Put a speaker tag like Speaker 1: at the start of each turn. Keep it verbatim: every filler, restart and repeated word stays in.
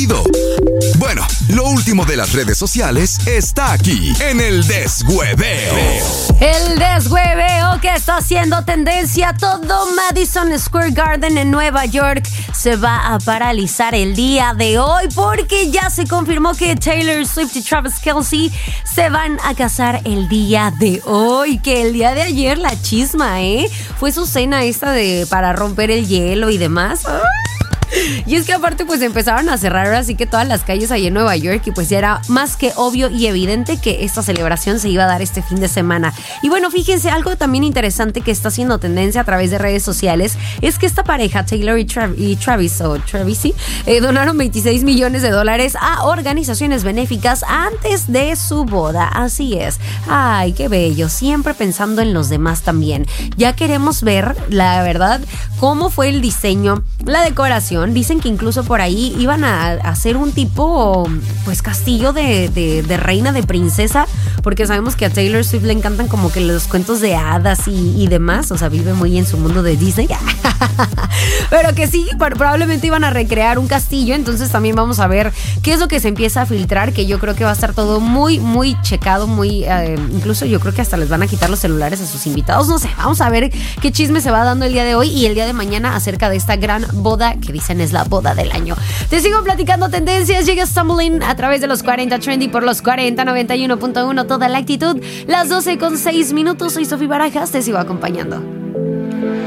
Speaker 1: contenido. Bueno, lo último de las redes sociales está aquí en el Deshueveo.
Speaker 2: El deshueveo que está haciendo tendencia. Todo Madison Square Garden en Nueva York se va a paralizar el día de hoy porque ya se confirmó que Taylor Swift y Travis Kelce se van a casar el día de hoy. Que el día de ayer la chisma, ¿eh? Fue su cena esta de para romper el hielo y demás. ¡Ah! Y es que aparte pues empezaron a cerrar ahora sí que todas las calles ahí en Nueva York y pues ya era más que obvio y evidente que esta celebración se iba a dar este fin de semana. Y bueno, fíjense, algo también interesante que está haciendo tendencia a través de redes sociales es que esta pareja, Taylor y, Tra- y Travis, o Travis, sí, eh, donaron veintiséis millones de dólares a organizaciones benéficas antes de su boda. Así es. Ay, qué bello. Siempre pensando en los demás también. Ya queremos ver, la verdad, cómo fue el diseño, la decoración. Dicen que incluso por ahí iban a hacer un tipo, pues, castillo de, de, de reina, de princesa, porque sabemos que a Taylor Swift le encantan como que los cuentos de hadas y, y demás, o sea, vive muy en su mundo de Disney. Pero que sí, probablemente iban a recrear un castillo, entonces también vamos a ver qué es lo que se empieza a filtrar, que yo creo que va a estar todo muy, muy checado, muy, eh, incluso yo creo que hasta les van a quitar los celulares a sus invitados, no sé, vamos a ver qué chisme se va dando el día de hoy y el día de mañana acerca de esta gran boda que dicen es la boda del año. Te sigo platicando tendencias, llega Stumbling a través de los cuarenta Trendy por los cuarenta noventa y uno punto uno, toda la actitud, las doce con seis minutos, soy Sofía Barajas, te sigo acompañando.